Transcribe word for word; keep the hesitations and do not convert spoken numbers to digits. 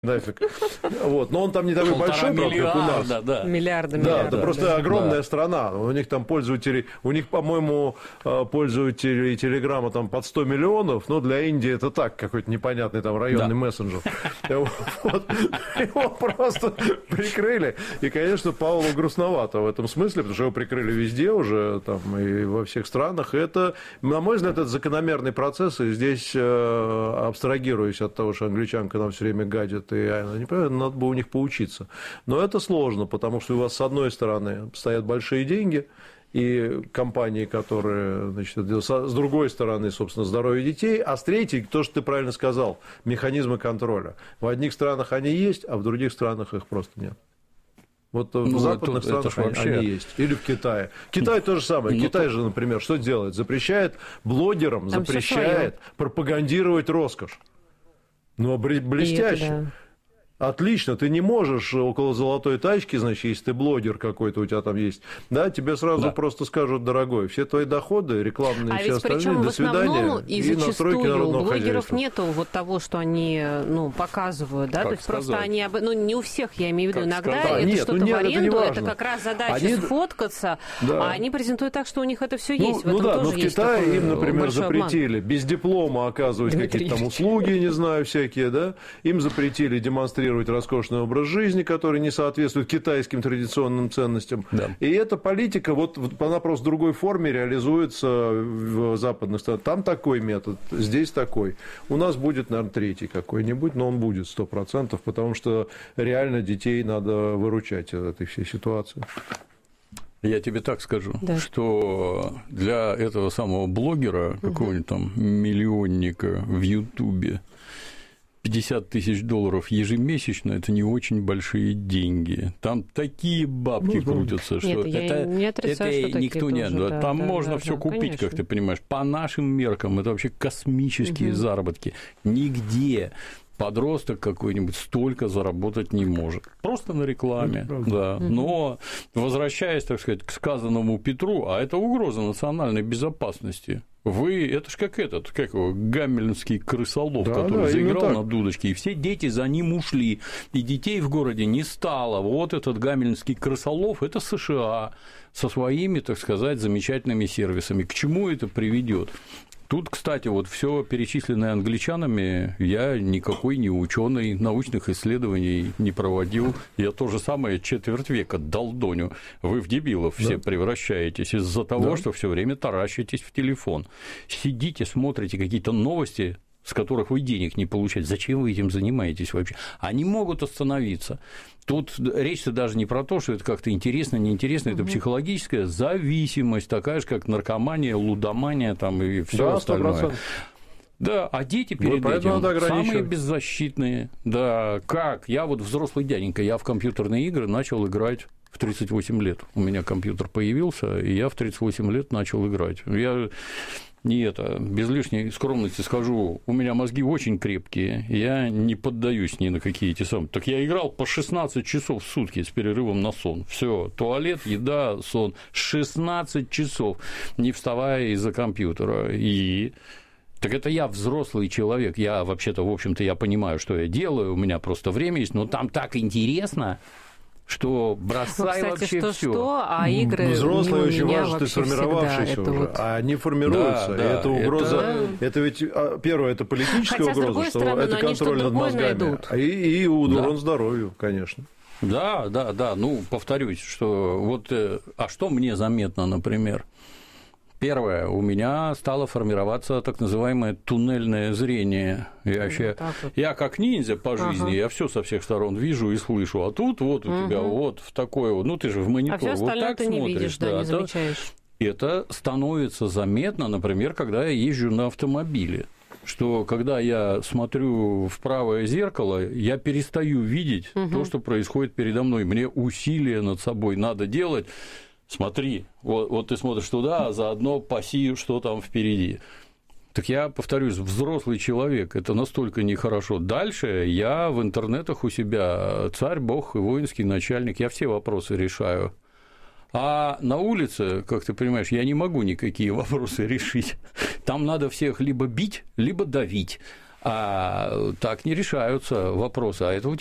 нафиг. Вот. Но он там не такой большой, правда, как у нас. Да. Миллиарды, да, миллиарды. это просто да. огромная да. страна. У них там пользователи, у них, по-моему, пользователи Телеграма там под сто миллионов, но для Индии это так, какой-то непонятный там районный да. мессенджер. Его просто прикрыли. И, конечно, Павлу грустновато в этом смысле, потому что его прикрыли везде уже, там, и во всех странах. И это, на мой взгляд, это закономерный процесс, и здесь, абстрагируясь от того, что англичанка нам все время гадит, и они, надо бы у них поучиться. Но это сложно, потому что у вас, с одной стороны, стоят большие деньги, и компании, которые, значит, с другой стороны, собственно, здоровье детей, а с третьей, то, что ты правильно сказал, механизмы контроля. В одних странах они есть, а в других странах их просто нет. Вот ну, в западных это, странах это вообще... они есть. Или в Китае. Китай то же самое. Ну, Китай же, например, что делает? Запрещает блогерам, там запрещает пропагандировать роскошь. Ну, блестяще. Это, да. Отлично, ты не можешь около золотой тачки, значит, если ты блогер какой-то, у тебя там есть, да, тебе сразу да. просто скажут, дорогой, все твои доходы, рекламные, а все остальные, до свидания, и, и настройки народного у блогеров хозяйства. Нету вот того, что они, ну, показывают, да, как то есть сказать? Просто они, ну, не у всех, я имею в виду, как иногда сказать? это нет, что-то ну, нет, в аренду, это, это как раз задача они... сфоткаться, да. а они презентуют так, что у них это все ну, есть, в этом ну да, тоже но в Китае им, например, запретили обман. без диплома оказывать какие-то там услуги, не знаю, всякие, да, им запретили демонстрировать роскошное образ жизни, который не соответствует китайским традиционным ценностям. Да. И эта политика, вот она просто в другой форме реализуется в западных странах. Там такой метод, здесь такой. У нас будет, наверное, третий какой-нибудь, но он будет сто процентов, потому что реально детей надо выручать от этой всей ситуации. Я тебе так скажу, да. что для этого самого блогера, какого-нибудь там миллионника в Ютубе, пятьдесят тысяч долларов ежемесячно – это не очень большие деньги. Там такие бабки ну, крутятся, что нет, это, не отрицаю, это что никто не… тоже, да, там да, можно да, все да, купить, конечно. Как ты понимаешь. По нашим меркам это вообще космические угу. заработки. Нигде подросток какой-нибудь столько заработать не может. Просто на рекламе. Да. Угу. Но, возвращаясь, так сказать, к сказанному Петру, а это угроза национальной безопасности. Вы, это ж как этот, как его, гамельнский крысолов, да, который да, заиграл на дудочке, и все дети за ним ушли, и детей в городе не стало. Вот этот гамельнский крысолов – это США со своими, так сказать, замечательными сервисами. К чему это приведет? Тут, кстати, вот все перечисленное англичанами, я никакой не ученый, научных исследований не проводил. Я то же самое четверть века долдоню. Вы в дебилов да. все превращаетесь из-за того, да. что все время таращитесь в телефон. Сидите, смотрите какие-то новости, с которых вы денег не получаете. Зачем вы этим занимаетесь вообще? Они могут остановиться. Тут речь-то даже не про то, что это как-то интересно, неинтересно, это угу. психологическая зависимость, такая же, как наркомания, лудомания там, и все да, остальное. сто процентов. Да, а дети перед вот этим самые беззащитные. Да, как? Я вот взрослый дяденька, я в компьютерные игры начал играть в тридцать восемь лет. У меня компьютер появился, и я в тридцать восемь лет начал играть. Я... Не это, без лишней скромности скажу, у меня мозги очень крепкие, я не поддаюсь ни на какие эти самые. Так я играл по шестнадцать часов в сутки с перерывом на сон. Все, туалет, еда, сон. шестнадцать часов, не вставая из-за компьютера. И так это я взрослый человек, я вообще-то, в общем-то, я понимаю, что я делаю, у меня просто время есть, но там так интересно, что бросай ну, вообще что, все. Что, а игры ну, взрослые очень важно, ты сформировавшийся уже, вот... а они формируются. Да, да, это угроза, это... это ведь, первое, это политическая Хотя, угроза, что стороны, это контроль над мозгами, найдут. и, и урон да. здоровью, конечно. Да, да, да, ну, повторюсь, что вот, а что мне заметно, например? Первое, у меня стало формироваться так называемое туннельное зрение. Я, вообще, вот. я как ниндзя по жизни, ага. я все со всех сторон вижу и слышу, а тут вот у угу. тебя вот в такое вот, ну ты же в монитор а вот так ты смотришь, не видишь, да, да, не замечаешь. Это становится заметно, например, когда я езжу на автомобиле. Что когда я смотрю в правое зеркало, я перестаю видеть угу. то, что происходит передо мной. Мне усилия над собой надо делать. Смотри, вот, вот ты смотришь туда, а заодно паси, что там впереди. Так я, повторюсь, взрослый человек, это настолько нехорошо. Дальше я в интернетах у себя царь, бог и воинский начальник, я все вопросы решаю. А на улице, как ты понимаешь, я не могу никакие вопросы решить. Там надо всех либо бить, либо давить. А так не решаются вопросы. А это